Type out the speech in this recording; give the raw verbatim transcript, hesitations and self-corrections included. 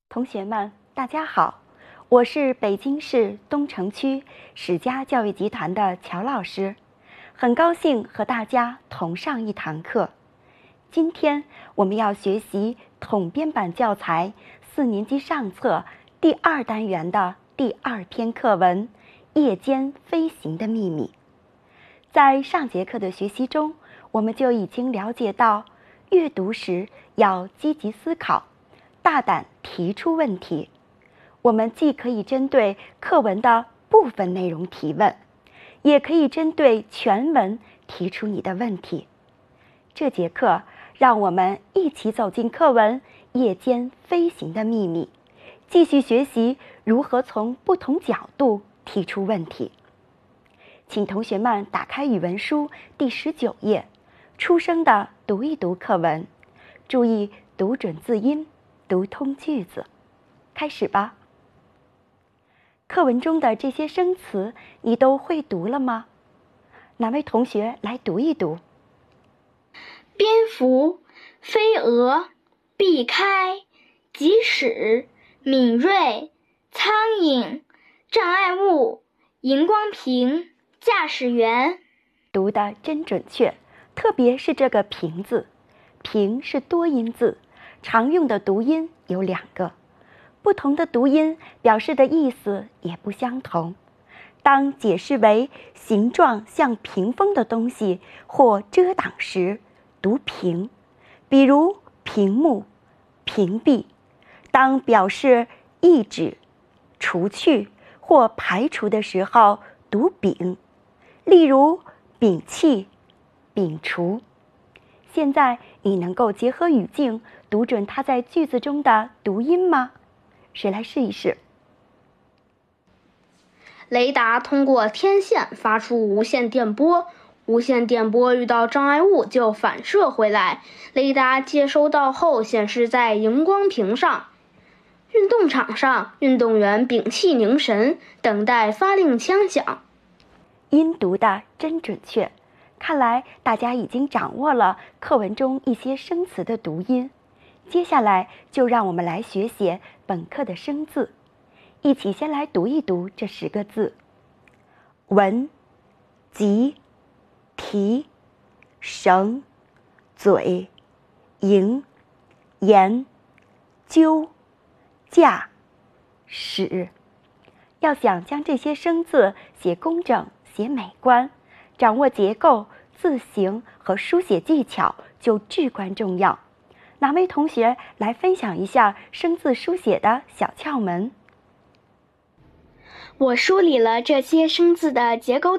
同学们，大家好，我是北京市东城区史家教育集团的乔老师，很高兴和大家同上一堂课。今天我们要学习统编版教材四年级上册第二单元的第二篇课文《夜间飞行的秘密》。在上节课的学习中，我们就已经了解到，阅读时要积极思考，大胆提出问题。我们既可以针对课文的部分内容提问，也可以针对全文提出你的问题。这节课让我们一起走进课文《夜间飞行的秘密》，继续学习如何从不同角度提出问题。请同学们打开语文书第十九页，出声的读一读课文，注意读准字音，读通句子。开始吧。课文中的这些生词你都会读了吗？哪位同学来读一读？ 蝙蝠、飞蛾、避开、即使、敏锐、苍蝇、障碍物、荧光屏、驾驶员。 读得真准确，特别是这个屏字。屏是多音字，常用的读音有两个，不同的读音表示的意思也不相同。当解释为形状像屏风的东西或遮挡时，读屏，比如屏幕、屏蔽；当表示抑制、除去或排除的时候，读摒，例如摒弃、摒除。现在你能够结合语境读准它在句子中的读音吗？谁来试一试？ 雷达通过天线发出无线电波，无线电波遇到障碍物就反射回来，雷达接收到后显示在荧光屏上。运动场上，运动员屏气凝神，等待发令枪响。 音读的真准确，看来大家已经掌握了课文中一些生词的读音。接下来就让我们来学写本课的生字，一起先来读一读这十个字：文、集、提、绳、嘴、迎、言、究、架、使。要想将这些生字写工整、写美观，掌握结构、字形和书写技巧就至关重要。哪位同学来分享一下生字书写的小窍门？ 我梳理了这些生字的结构